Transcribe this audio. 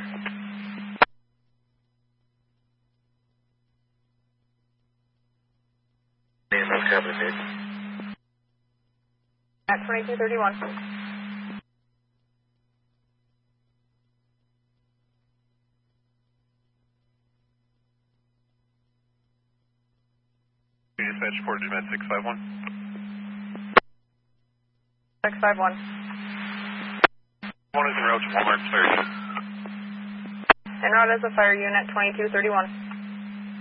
Ambulance company, dude. At 2231. Dispatch report to Med 651. 651. One is en route to Walmart Fire Unit. En route as a fire unit 2231.